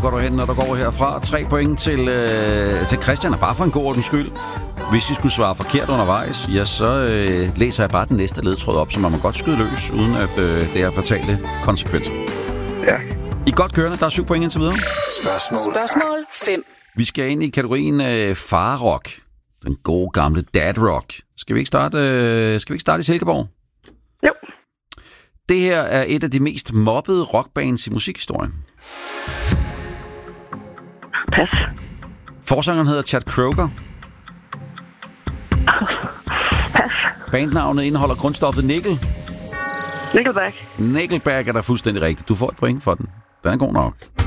går du hen, når du går herfra. 3 point til Christian, og bare for en god ordens skyld. Hvis I skulle svare forkert undervejs, ja, så læser jeg bare den næste ledtråd op, så man må godt skyde løs, uden at det har fatale konsekvenser. Ja. I er godt kørende. Der er 7 point indtil videre. Spørgsmål 5. Vi skal ind i kategorien farrock. Den gode gamle dad rock. Skal vi ikke starte i Silkeborg? Jo. Det her er et af de mest mobbede rockbands i musikhistorien. Pas. Forsangeren hedder Chad Kroeger. Pas. Bandnavnet indeholder grundstoffet nikkel. Nickelback. Nickelback er der fuldstændig rigtigt. Du får et point for den. Den er god nok.